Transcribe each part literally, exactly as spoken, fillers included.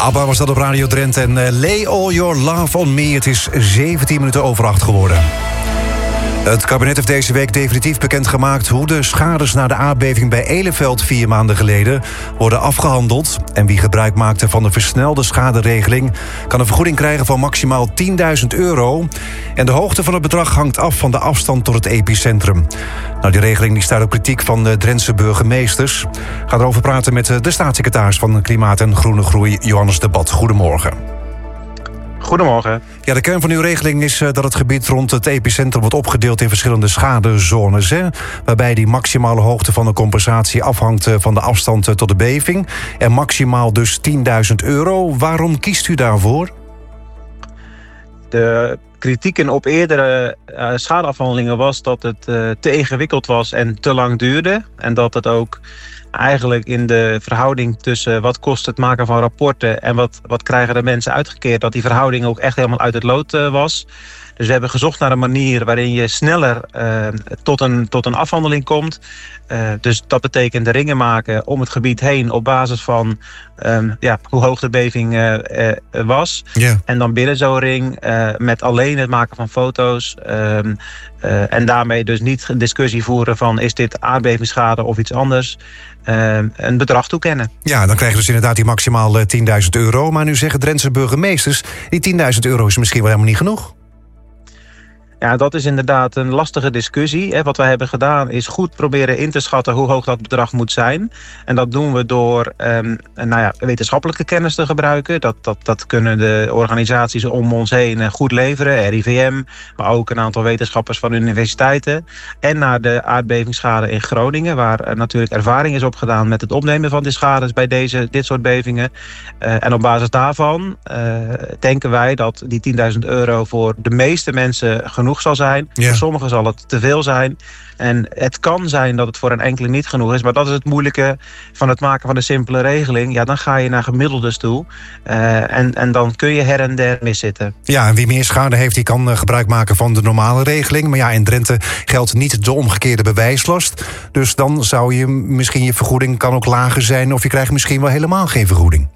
ABBA was dat op Radio Drenthe en uh, Lay All Your Love On Me. Het is zeventien minuten over acht geworden. Het kabinet heeft deze week definitief bekendgemaakt hoe de schades na de aardbeving bij Eleveld vier maanden geleden worden afgehandeld. En wie gebruik maakte van de versnelde schaderegeling kan een vergoeding krijgen van maximaal tienduizend euro. En de hoogte van het bedrag hangt af van de afstand tot het epicentrum. Nou, die regeling die staat op kritiek van de Drentse burgemeesters. We gaan erover praten met de staatssecretaris van Klimaat en Groene Groei, Johannes de Bat. Goedemorgen. Goedemorgen. Ja, de kern van uw regeling is dat het gebied rond het epicentrum wordt opgedeeld in verschillende schadezones, hè? Waarbij die maximale hoogte van de compensatie afhangt van de afstand tot de beving. En maximaal dus tienduizend euro. Waarom kiest u daarvoor? De kritieken op eerdere uh, schadeafhandelingen was dat het uh, te ingewikkeld was en te lang duurde. En dat het ook eigenlijk in de verhouding tussen wat kost het maken van rapporten en wat, wat krijgen de mensen uitgekeerd, dat die verhouding ook echt helemaal uit het lood uh, was. Dus we hebben gezocht naar een manier waarin je sneller uh, tot, een, tot een afhandeling komt. Uh, dus dat betekent de ringen maken om het gebied heen op basis van um, ja, hoe hoog de beving uh, uh, was. Yeah. En dan binnen zo'n ring uh, met alleen het maken van foto's. Um, uh, en daarmee dus niet een discussie voeren van is dit aardbevingsschade of iets anders. Uh, een bedrag toekennen. Ja, dan krijg je dus inderdaad die maximaal uh, tienduizend euro. Maar nu zeggen Drentse burgemeesters, die tienduizend euro is misschien wel helemaal niet genoeg. Ja, dat is inderdaad een lastige discussie. Hè. Wat wij hebben gedaan is goed proberen in te schatten hoe hoog dat bedrag moet zijn. En dat doen we door um, nou ja, wetenschappelijke kennis te gebruiken. Dat, dat, dat kunnen de organisaties om ons heen goed leveren. R I V M, maar ook een aantal wetenschappers van universiteiten. En naar de aardbevingsschade in Groningen, waar uh, natuurlijk ervaring is opgedaan met het opnemen van die schades bij deze, dit soort bevingen. Uh, en op basis daarvan uh, denken wij dat die tienduizend euro voor de meeste mensen genoeg zal zijn. Ja. Voor sommigen zal het te veel zijn. En het kan zijn dat het voor een enkele niet genoeg is. Maar dat is het moeilijke van het maken van een simpele regeling. Ja, dan ga je naar gemiddeldes toe. Uh, en, en dan kun je her en der miszitten. Ja, en wie meer schade heeft, die kan uh, gebruik maken van de normale regeling. Maar ja, in Drenthe geldt niet de omgekeerde bewijslast. Dus dan zou je misschien je vergoeding kan ook lager zijn. Of je krijgt misschien wel helemaal geen vergoeding.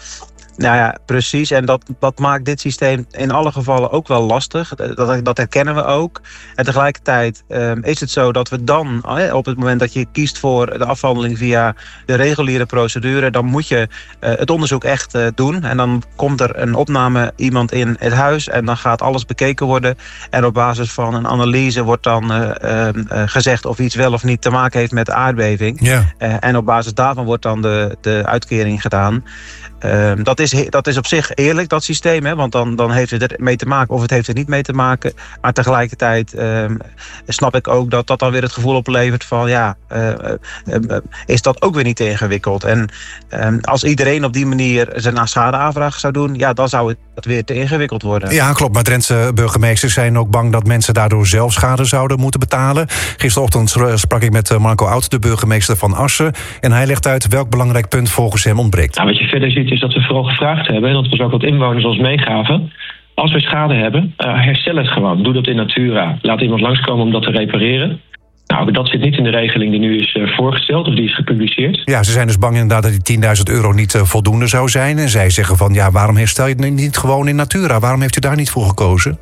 Nou ja, precies. En dat, dat maakt dit systeem in alle gevallen ook wel lastig. Dat, dat herkennen we ook. En tegelijkertijd um, is het zo dat we dan, eh, op het moment dat je kiest voor de afhandeling via de reguliere procedure, dan moet je uh, het onderzoek echt uh, doen. En dan komt er een opname iemand in het huis en dan gaat alles bekeken worden. En op basis van een analyse wordt dan uh, uh, gezegd of iets wel of niet te maken heeft met de aardbeving. Ja. Uh, en op basis daarvan wordt dan de, de uitkering gedaan. Uh, dat, is, dat is op zich eerlijk, dat systeem. Hè? Want dan, dan heeft het er mee te maken of het heeft er niet mee te maken. Maar tegelijkertijd uh, snap ik ook dat dat dan weer het gevoel oplevert van ja, uh, uh, uh, is dat ook weer niet te ingewikkeld. En uh, als iedereen op die manier zijn schadeaanvraag zou doen, ja, dan zou het weer te ingewikkeld worden. Ja, klopt. Maar Drentse burgemeesters zijn ook bang dat mensen daardoor zelf schade zouden moeten betalen. Gisterochtend sprak ik met Marco Oud, de burgemeester van Assen. En hij legt uit welk belangrijk punt volgens hem ontbreekt. Nou, wat je verder ziet is dat we vooral gevraagd hebben, en dat was ook wat inwoners ons meegaven, als we schade hebben, uh, herstel het gewoon. Doe dat in natura. Laat iemand langskomen om dat te repareren. Nou, dat zit niet in de regeling die nu is uh, voorgesteld of die is gepubliceerd. Ja, ze zijn dus bang inderdaad dat die tienduizend euro niet uh, voldoende zou zijn. En zij zeggen van ja, waarom herstel je het niet gewoon in natura? Waarom heeft u daar niet voor gekozen?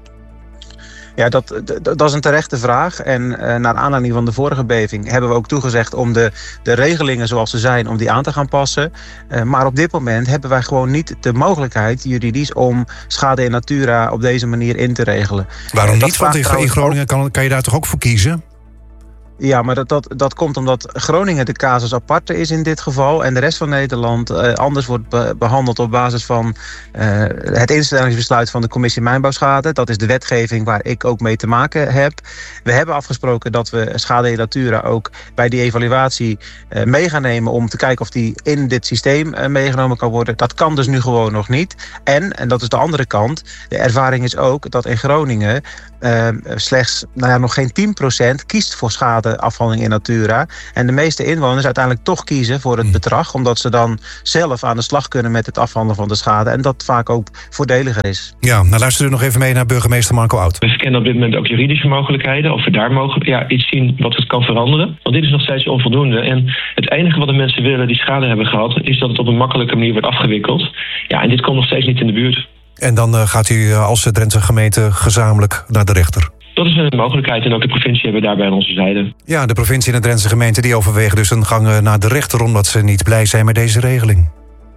Ja, dat, dat, dat is een terechte vraag. En uh, naar aanleiding van de vorige beving hebben we ook toegezegd om de, de regelingen zoals ze zijn, om die aan te gaan passen. Uh, maar op dit moment hebben wij gewoon niet de mogelijkheid juridisch om schade in natura op deze manier in te regelen. Waarom uh, niet? Want in, in Groningen kan, kan je daar toch ook voor kiezen? Ja, maar dat, dat, dat komt omdat Groningen de casus aparte is in dit geval. En de rest van Nederland uh, anders wordt be- behandeld op basis van uh, het instellingsbesluit van de Commissie Mijnbouwschade. Dat is de wetgeving waar ik ook mee te maken heb. We hebben afgesproken dat we schade in natura ook bij die evaluatie uh, mee gaan nemen om te kijken of die in dit systeem uh, meegenomen kan worden. Dat kan dus nu gewoon nog niet. En, en dat is de andere kant, de ervaring is ook dat in Groningen Uh, slechts nou ja, nog geen tien procent kiest voor schadeafhandeling in natura. En de meeste inwoners uiteindelijk toch kiezen voor het bedrag, omdat ze dan zelf aan de slag kunnen met het afhandelen van de schade. En dat vaak ook voordeliger is. Ja, nou luister u nog even mee naar burgemeester Marco Oud. We verkennen op dit moment ook juridische mogelijkheden. Of we daar mogen ja, iets zien wat het kan veranderen. Want dit is nog steeds onvoldoende. En het enige wat de mensen willen die schade hebben gehad, is dat het op een makkelijke manier wordt afgewikkeld. Ja, en dit komt nog steeds niet in de buurt. En dan uh, gaat u als Drentse gemeente gezamenlijk naar de rechter? Dat is een mogelijkheid en ook de provincie hebben daarbij aan onze zijde. Ja, de provincie en de Drentse gemeente die overwegen dus een gang naar de rechter, omdat ze niet blij zijn met deze regeling.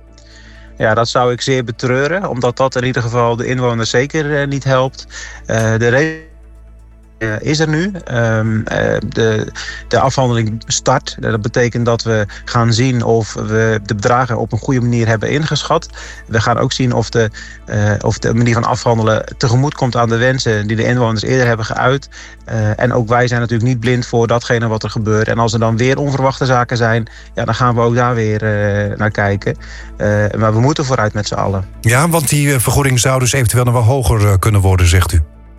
Ja, dat zou ik zeer betreuren, omdat dat in ieder geval de inwoners zeker uh, niet helpt. Uh, de regeling Uh, is er nu. Um, uh, de, de afhandeling start. Dat betekent dat we gaan zien of we de bedragen op een goede manier hebben ingeschat. We gaan ook zien of de, uh, of de manier van afhandelen tegemoet komt aan de wensen die de inwoners eerder hebben geuit. Uh, en ook wij zijn natuurlijk niet blind voor datgene wat er gebeurt. En als er dan weer onverwachte zaken zijn, ja, dan gaan we ook daar weer uh, naar kijken. Uh, maar we moeten vooruit met z'n allen. Ja, want die vergoeding zou dus eventueel nog wel hoger uh, kunnen worden, zegt u.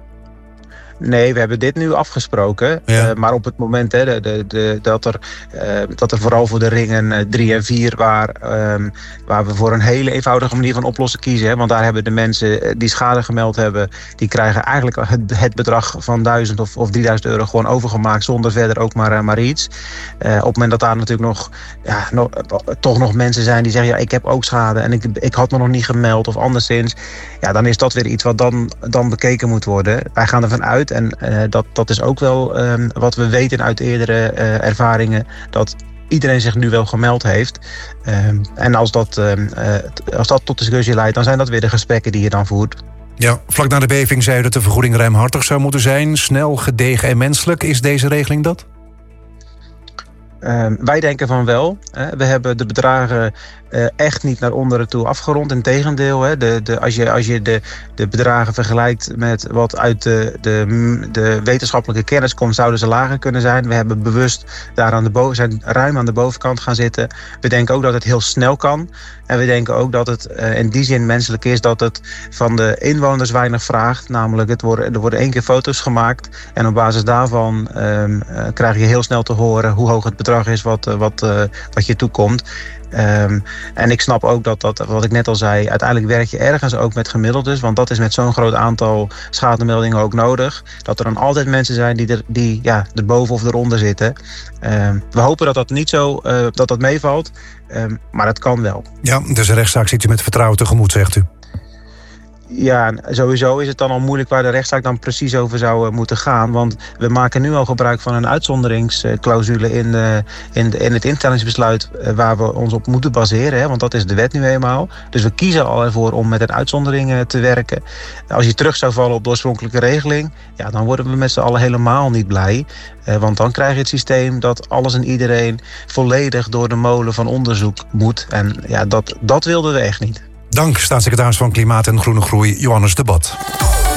Nee, we hebben dit nu afgesproken. Ja. Uh, maar op het moment hè, de, de, de, dat, er, uh, dat er vooral voor de ringen drie en vier... Waar, um, waar we voor een hele eenvoudige manier van oplossen kiezen. Hè, want daar hebben de mensen die schade gemeld hebben, die krijgen eigenlijk het, het bedrag van duizend of, of drieduizend euro gewoon overgemaakt, zonder verder ook maar, maar iets. Uh, op het moment dat daar natuurlijk nog, ja, nog, toch nog mensen zijn die zeggen, ja, ik heb ook schade en ik, ik had me nog niet gemeld of anderszins. Ja, dan is dat weer iets wat dan, dan bekeken moet worden. Wij gaan ervan uit. En uh, dat, dat is ook wel um, wat we weten uit eerdere uh, ervaringen, dat iedereen zich nu wel gemeld heeft. Um, en als dat, um, uh, als dat tot discussie leidt, dan zijn dat weer de gesprekken die je dan voert. Ja, vlak na de beving zei u dat de vergoeding ruimhartig zou moeten zijn. Snel, gedegen en menselijk. Is deze regeling dat? Uh, wij denken van wel. Hè. We hebben de bedragen uh, echt niet naar onderen toe afgerond. Integendeel, hè. De, de, als je, als je de, de bedragen vergelijkt met wat uit de, de, de wetenschappelijke kennis komt, zouden ze lager kunnen zijn. We hebben bewust daar aan de boven, zijn ruim aan de bovenkant gaan zitten. We denken ook dat het heel snel kan. En we denken ook dat het uh, in die zin menselijk is dat het van de inwoners weinig vraagt. Namelijk, het worden, er worden één keer foto's gemaakt. En op basis daarvan um, uh, krijg je heel snel te horen hoe hoog het bedrag is wat, uh, wat, uh, wat je toekomt. Um, en ik snap ook dat, dat, wat ik net al zei, uiteindelijk werk je ergens ook met gemiddeldes. Want dat is met zo'n groot aantal schademeldingen ook nodig. Dat er dan altijd mensen zijn die er, die, ja, erboven of eronder zitten. Um, we hopen dat dat niet zo, uh, dat dat meevalt. Um, maar het kan wel. Ja, dus een rechtszaak ziet u met vertrouwen tegemoet, zegt u. Ja, sowieso is het dan al moeilijk waar de rechtszaak dan precies over zou uh, moeten gaan. Want we maken nu al gebruik van een uitzonderingsclausule in, uh, in, de, in het instellingsbesluit uh, waar we ons op moeten baseren. Hè, want dat is de wet nu eenmaal. Dus we kiezen al ervoor om met een uitzondering uh, te werken. Als je terug zou vallen op de oorspronkelijke regeling, ja, dan worden we met z'n allen helemaal niet blij. Uh, want dan krijg je het systeem dat alles en iedereen volledig door de molen van onderzoek moet. En ja, dat, dat wilden we echt niet. Dank, staatssecretaris van Klimaat en Groene Groei, Johannes de Bad.